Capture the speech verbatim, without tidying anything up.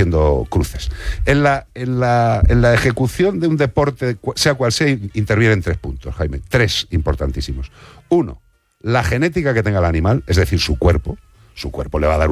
haciendo cruces. En la, en, la, en la ejecución de un deporte, sea cual sea, intervienen tres puntos, Jaime. Tres importantísimos. Uno, la genética que tenga el animal, es decir, su cuerpo. Su cuerpo le va a dar